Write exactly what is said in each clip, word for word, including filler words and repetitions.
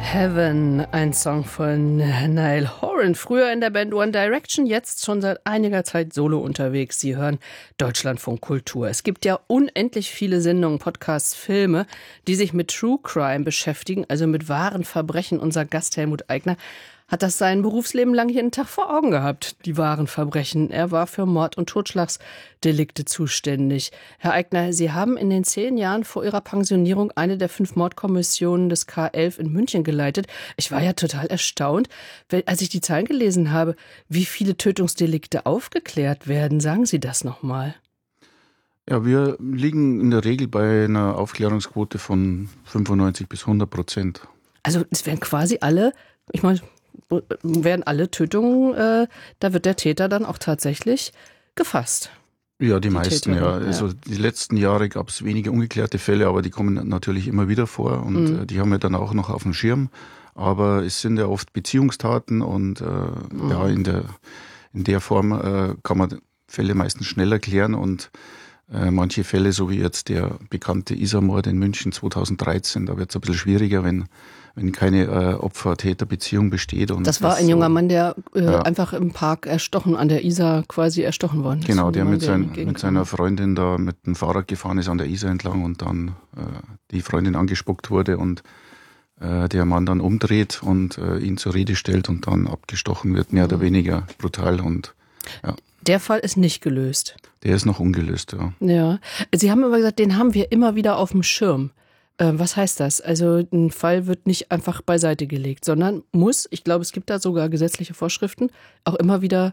Heaven, ein Song von Niall Horan, früher in der Band One Direction, jetzt schon seit einiger Zeit solo unterwegs. Sie hören Deutschlandfunk Kultur. Es gibt ja unendlich viele Sendungen, Podcasts, Filme, die sich mit True Crime beschäftigen, also mit wahren Verbrechen. Unser Gast Helmut Aigner hat das sein Berufsleben lang jeden Tag vor Augen gehabt, die wahren Verbrechen. Er war für Mord- und Totschlagsdelikte zuständig. Herr Aigner, Sie haben in den zehn Jahren vor Ihrer Pensionierung eine der fünf Mordkommissionen des K elf in München geleitet. Ich war ja total erstaunt, als ich die Zahlen gelesen habe, wie viele Tötungsdelikte aufgeklärt werden. Sagen Sie das nochmal. Ja, wir liegen in der Regel bei einer Aufklärungsquote von fünfundneunzig bis hundert Prozent. Also es werden quasi alle, ich meine, werden alle Tötungen, äh, da wird der Täter dann auch tatsächlich gefasst. Ja, die, die Täterin, meisten, ja. ja. Also die letzten Jahre gab es wenige ungeklärte Fälle, aber die kommen natürlich immer wieder vor und Mhm. äh, die haben wir dann auch noch auf dem Schirm. Aber es sind ja oft Beziehungstaten und äh, Mhm. ja, in der, in der Form äh, kann man Fälle meistens schneller klären und äh, manche Fälle, so wie jetzt der bekannte Isar-Mord in München zweitausenddreizehn, da wird es ein bisschen schwieriger, wenn wenn keine äh, Opfer-Täter-Beziehung besteht. Und das war ein junger Mann, der äh, ja. einfach im Park erstochen, an der Isar quasi erstochen worden ist. Genau, der mit, sein, der mit seiner Freundin da mit dem Fahrrad gefahren ist an der Isar entlang und dann äh, die Freundin angespuckt wurde und äh, der Mann dann umdreht und äh, ihn zur Rede stellt und dann abgestochen wird, mehr oder weniger brutal. Und ja. Der Fall ist nicht gelöst. Der ist noch ungelöst, ja. Ja. Sie haben aber gesagt, den haben wir immer wieder auf dem Schirm. Was heißt das? Also ein Fall wird nicht einfach beiseite gelegt, sondern muss, ich glaube, es gibt da sogar gesetzliche Vorschriften, auch immer wieder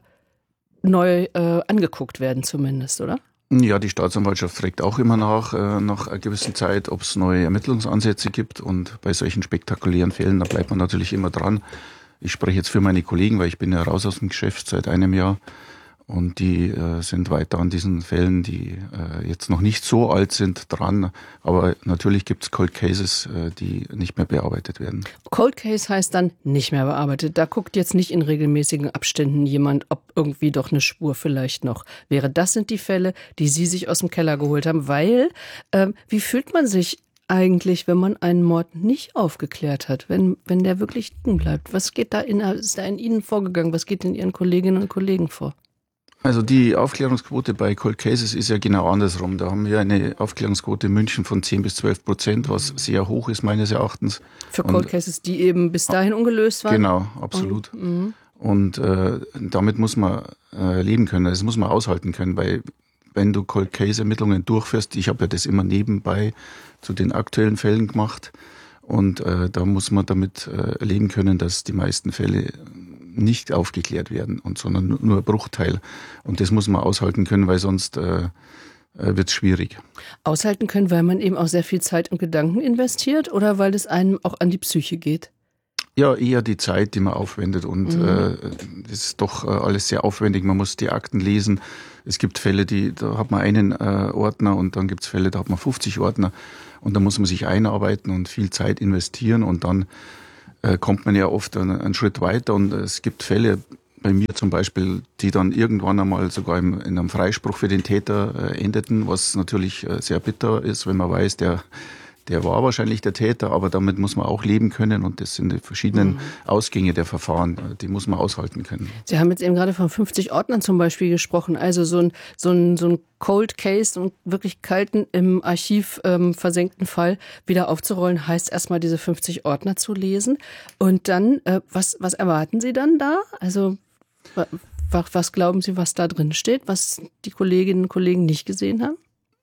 neu äh, angeguckt werden zumindest, oder? Ja, die Staatsanwaltschaft fragt auch immer nach, äh, nach einer gewissen Zeit, ob es neue Ermittlungsansätze gibt. Und bei solchen spektakulären Fällen, da bleibt man natürlich immer dran. Ich spreche jetzt für meine Kollegen, weil ich bin ja raus aus dem Geschäft seit einem Jahr. Und die äh, sind weiter an diesen Fällen, die äh, jetzt noch nicht so alt sind, dran. Aber natürlich gibt es Cold Cases, äh, die nicht mehr bearbeitet werden. Cold Case heißt dann nicht mehr bearbeitet. Da guckt jetzt nicht in regelmäßigen Abständen jemand, ob irgendwie doch eine Spur vielleicht noch wäre. Das sind die Fälle, die Sie sich aus dem Keller geholt haben. Weil, äh, wie fühlt man sich eigentlich, wenn man einen Mord nicht aufgeklärt hat, wenn, wenn der wirklich liegen bleibt? Was geht da in, ist da in Ihnen vorgegangen? Was geht in Ihren Kolleginnen und Kollegen vor? Also die Aufklärungsquote bei Cold Cases ist ja genau andersrum. Da haben wir eine Aufklärungsquote in München von zehn bis zwölf Prozent, was sehr hoch ist meines Erachtens. Für Cold Cases, die eben bis dahin ungelöst waren? Genau, absolut. Und, und äh, damit muss man äh, leben können, das muss man aushalten können, weil wenn du Cold Case Ermittlungen durchführst, ich habe ja das immer nebenbei zu den aktuellen Fällen gemacht und äh, da muss man damit äh, leben können, dass die meisten Fälle nicht aufgeklärt werden, und sondern nur ein Bruchteil. Und das muss man aushalten können, weil sonst äh, wird es schwierig. Aushalten können, weil man eben auch sehr viel Zeit und Gedanken investiert oder weil es einem auch an die Psyche geht? Ja, eher die Zeit, die man aufwendet. Und Mhm. äh, das ist doch äh, alles sehr aufwendig. Man muss die Akten lesen. Es gibt Fälle, die da hat man einen äh, Ordner und dann gibt es Fälle, da hat man fünfzig Ordner. Und da muss man sich einarbeiten und viel Zeit investieren und dann kommt man ja oft einen, einen Schritt weiter und es gibt Fälle, bei mir zum Beispiel, die dann irgendwann einmal sogar im, in einem Freispruch für den Täter äh, endeten, was natürlich äh, sehr bitter ist, wenn man weiß, der, der war wahrscheinlich der Täter, aber damit muss man auch leben können und das sind die verschiedenen mhm. Ausgänge der Verfahren, die muss man aushalten können. Sie haben jetzt eben gerade von fünfzig Ordnern zum Beispiel gesprochen, also so ein, so ein, so ein Cold Case und wirklich kalten, im Archiv ähm, versenkten Fall wieder aufzurollen, heißt erstmal diese fünfzig Ordner zu lesen. Und dann, äh, was, was erwarten Sie dann da? Also wa, was glauben Sie, was da drin steht, was die Kolleginnen und Kollegen nicht gesehen haben?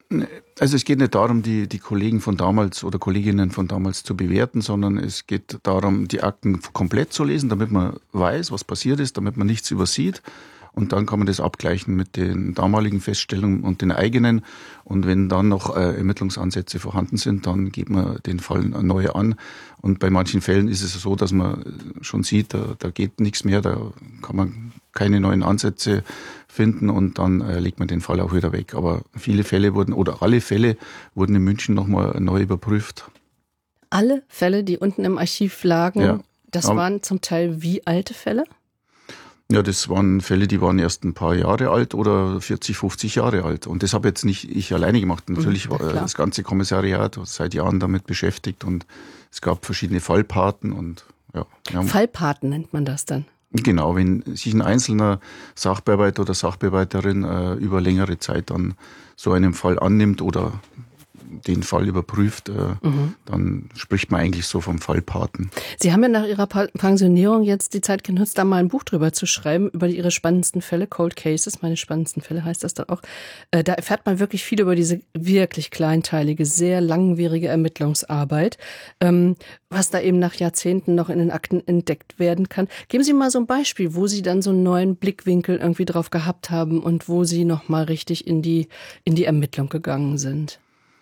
Also es geht nicht darum, die, die Kollegen von damals oder Kolleginnen von damals zu bewerten, sondern es geht darum, die Akten komplett zu lesen, damit man weiß, was passiert ist, damit man nichts übersieht. Und dann kann man das abgleichen mit den damaligen Feststellungen und den eigenen. Und wenn dann noch äh, Ermittlungsansätze vorhanden sind, dann geht man den Fall neu an. Und bei manchen Fällen ist es so, dass man schon sieht, da, da geht nichts mehr, da kann man keine neuen Ansätze finden und dann äh, legt man den Fall auch wieder weg. Aber viele Fälle wurden, oder alle Fälle wurden in München nochmal neu überprüft. Alle Fälle, die unten im Archiv lagen, ja. das Aber, waren zum Teil wie alte Fälle? Ja, das waren Fälle, die waren erst ein paar Jahre alt oder vierzig, fünfzig Jahre alt. Und das habe jetzt nicht ich alleine gemacht. Natürlich Mhm, war das ganze Kommissariat seit Jahren damit beschäftigt und es gab verschiedene Fallpaten und ja. Fallpaten nennt man das dann? Genau, wenn sich ein einzelner Sachbearbeiter oder Sachbearbeiterin äh, über längere Zeit dann so einen Fall annimmt oder den Fall überprüft, äh, mhm. dann spricht man eigentlich so vom Fallpaten. Sie haben ja nach Ihrer Pensionierung jetzt die Zeit genutzt, da mal ein Buch drüber zu schreiben, über Ihre spannendsten Fälle, Cold Cases, meine spannendsten Fälle heißt das dann auch. Äh, da erfährt man wirklich viel über diese wirklich kleinteilige, sehr langwierige Ermittlungsarbeit, ähm, was da eben nach Jahrzehnten noch in den Akten entdeckt werden kann. Geben Sie mal so ein Beispiel, wo Sie dann so einen neuen Blickwinkel irgendwie drauf gehabt haben und wo Sie noch mal richtig in die, in die Ermittlung gegangen sind.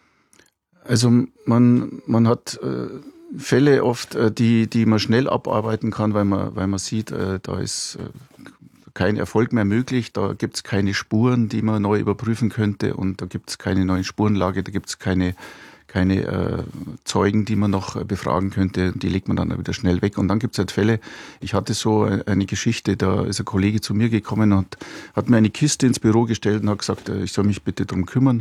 Also man, man hat äh, Fälle oft, äh, die, die man schnell abarbeiten kann, weil man, weil man sieht, äh, da ist äh, kein Erfolg mehr möglich, da gibt es keine Spuren, die man neu überprüfen könnte und da gibt es keine neuen Spurenlage, da gibt es keine, keine äh, Zeugen, die man noch befragen könnte, die legt man dann wieder schnell weg. Und dann gibt es halt Fälle, ich hatte so eine Geschichte, da ist ein Kollege zu mir gekommen und hat mir eine Kiste ins Büro gestellt und hat gesagt, ich soll mich bitte drum kümmern.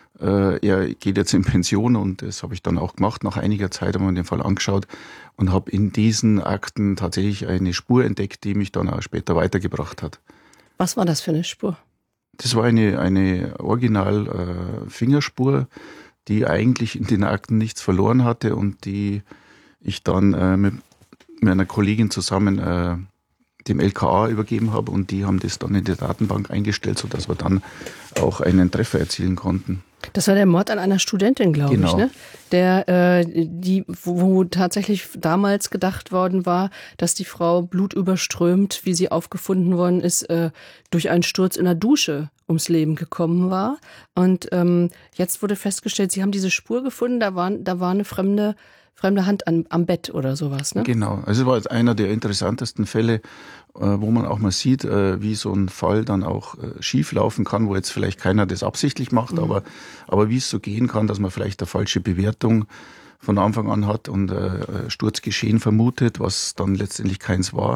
Er geht jetzt in Pension und das habe ich dann auch gemacht. Nach einiger Zeit haben wir den Fall angeschaut und habe in diesen Akten tatsächlich eine Spur entdeckt, die mich dann auch später weitergebracht hat. Was war das für eine Spur? Das war eine, eine Original-Fingerspur, äh, die eigentlich in den Akten nichts verloren hatte und die ich dann äh, mit meiner Kollegin zusammen äh, dem L K A übergeben habe und die haben das dann in die Datenbank eingestellt, sodass wir dann auch einen Treffer erzielen konnten. Das war der Mord an einer Studentin, glaube genau. ich, ne? Der, äh, die, wo, wo tatsächlich damals gedacht worden war, dass die Frau blutüberströmt, wie sie aufgefunden worden ist, äh, durch einen Sturz in der Dusche ums Leben gekommen war. Und ähm, jetzt wurde festgestellt, sie haben diese Spur gefunden, da war, da war eine fremde Fremde Hand an, am Bett oder sowas, ne? Genau, also es war jetzt einer der interessantesten Fälle, wo man auch mal sieht, wie so ein Fall dann auch schief laufen kann, wo jetzt vielleicht keiner das absichtlich macht, mhm. aber, aber wie es so gehen kann, dass man vielleicht eine falsche Bewertung von Anfang an hat und äh, Sturzgeschehen vermutet, was dann letztendlich keins war.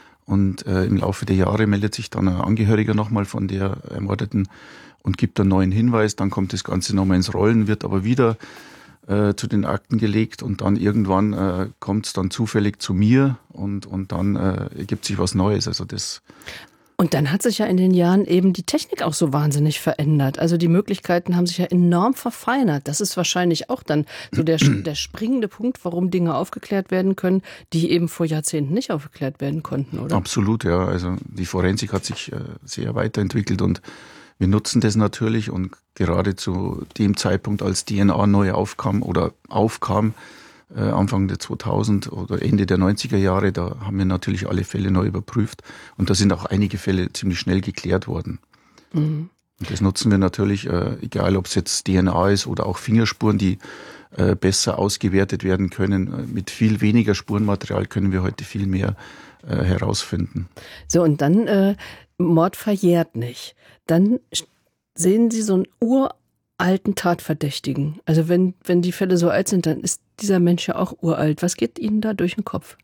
Und äh, im Laufe der Jahre meldet sich dann ein Angehöriger nochmal von der Ermordeten und gibt einen neuen Hinweis, dann kommt das Ganze nochmal ins Rollen, wird aber wieder Äh, zu den Akten gelegt und dann irgendwann äh, kommt es dann zufällig zu mir und, und dann äh, ergibt sich was Neues. Also das und dann hat sich ja in den Jahren eben die Technik auch so wahnsinnig verändert. Also die Möglichkeiten haben sich ja enorm verfeinert. Das ist wahrscheinlich auch dann so der, der springende Punkt, warum Dinge aufgeklärt werden können, die eben vor Jahrzehnten nicht aufgeklärt werden konnten, oder? Absolut, ja. Also die Forensik hat sich äh, sehr weiterentwickelt und wir nutzen das natürlich und gerade zu dem Zeitpunkt, als D N A neu aufkam oder aufkam, äh, Anfang der zweitausend oder Ende der neunziger Jahre, da haben wir natürlich alle Fälle neu überprüft und da sind auch einige Fälle ziemlich schnell geklärt worden. Mhm. Und das nutzen wir natürlich, äh, egal ob es jetzt D N A ist oder auch Fingerspuren, die äh, besser ausgewertet werden können. Mit viel weniger Spurenmaterial können wir heute viel mehr äh, herausfinden. So, und dann äh, Mord verjährt nicht. Dann sehen Sie so einen uralten Tatverdächtigen. Also wenn, wenn die Fälle so alt sind, dann ist dieser Mensch ja auch uralt. Was geht Ihnen da durch den Kopf?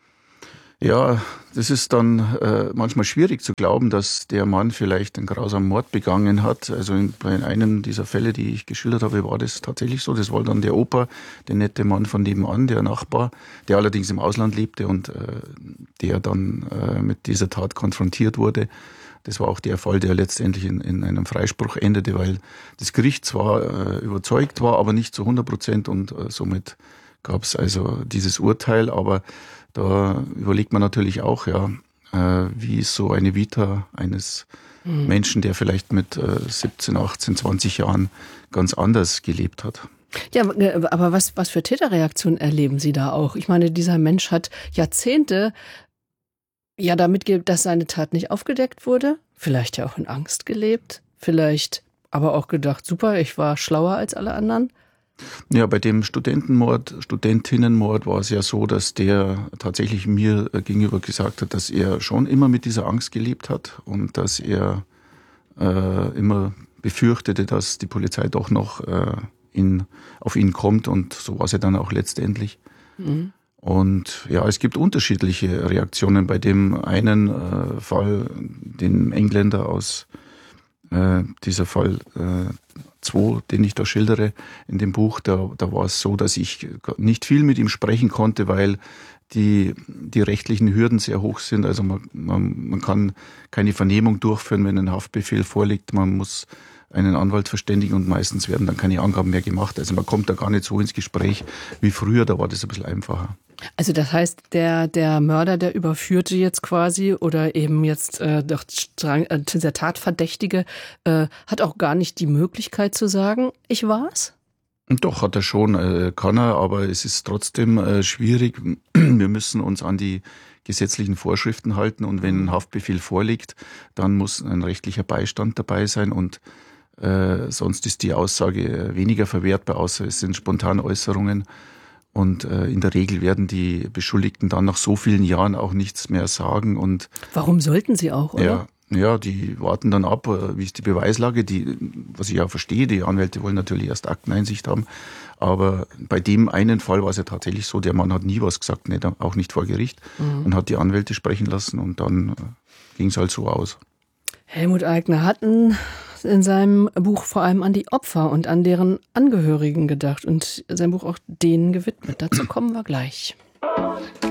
Ja, das ist dann äh, manchmal schwierig zu glauben, dass der Mann vielleicht einen grausamen Mord begangen hat. Also in, bei einem dieser Fälle, die ich geschildert habe, war das tatsächlich so. Das war dann der Opa, der nette Mann von nebenan, der Nachbar, der allerdings im Ausland lebte und äh, der dann äh, mit dieser Tat konfrontiert wurde. Das war auch der Fall, der letztendlich in, in einem Freispruch endete, weil das Gericht zwar äh, überzeugt war, aber nicht zu hundert Prozent und äh, somit gab es also dieses Urteil. Aber da überlegt man natürlich auch, ja, äh, wie ist so eine Vita eines mhm. Menschen, der vielleicht mit äh, siebzehn, achtzehn, zwanzig Jahren ganz anders gelebt hat. Ja, aber was, was für Täterreaktionen erleben Sie da auch? Ich meine, dieser Mensch hat Jahrzehnte ja damit gelebt, dass seine Tat nicht aufgedeckt wurde, vielleicht ja auch in Angst gelebt, vielleicht aber auch gedacht, super, ich war schlauer als alle anderen. Ja, bei dem Studentenmord, Studentinnenmord war es ja so, dass der tatsächlich mir gegenüber gesagt hat, dass er schon immer mit dieser Angst gelebt hat und dass er äh, immer befürchtete, dass die Polizei doch noch äh, in, auf ihn kommt und so war es ja dann auch letztendlich. Mhm. Und ja, es gibt unterschiedliche Reaktionen. Bei dem einen äh, Fall, den Engländer aus äh, dieser Fall zwei, äh, den ich da schildere in dem Buch, da, da war es so, dass ich nicht viel mit ihm sprechen konnte, weil die, die rechtlichen Hürden sehr hoch sind. Also man, man, man kann keine Vernehmung durchführen, wenn ein Haftbefehl vorliegt. Man muss einen Anwalt verständigen und meistens werden dann keine Angaben mehr gemacht. Also man kommt da gar nicht so ins Gespräch wie früher, da war das ein bisschen einfacher. Also das heißt, der, der Mörder, der Überführte jetzt quasi oder eben jetzt äh, doch strang, äh, der Tatverdächtige, äh, hat auch gar nicht die Möglichkeit zu sagen, ich war's? Doch, hat er schon, äh, kann er, aber es ist trotzdem äh, schwierig. Wir müssen uns an die gesetzlichen Vorschriften halten und wenn ein Haftbefehl vorliegt, dann muss ein rechtlicher Beistand dabei sein und Äh, sonst ist die Aussage weniger verwertbar, außer es sind Spontanäußerungen. Und äh, in der Regel werden die Beschuldigten dann nach so vielen Jahren auch nichts mehr sagen. Und warum sollten sie auch, oder? Ja, ja, die warten dann ab, wie ist die Beweislage, die, was ich ja verstehe, die Anwälte wollen natürlich erst Akteneinsicht haben. Aber bei dem einen Fall war es ja tatsächlich so, der Mann hat nie was gesagt, nicht, auch nicht vor Gericht, mhm. und hat die Anwälte sprechen lassen und dann äh, ging es halt so aus. Helmut Aigner hat in seinem Buch vor allem an die Opfer und an deren Angehörigen gedacht und sein Buch auch denen gewidmet. Dazu kommen wir gleich.